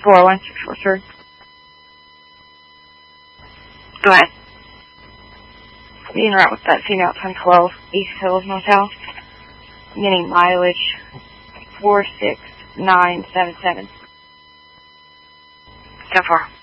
41643. Go ahead. Being right with that female 1012 East Hills Motel. I'm getting mileage 46977. 10-4.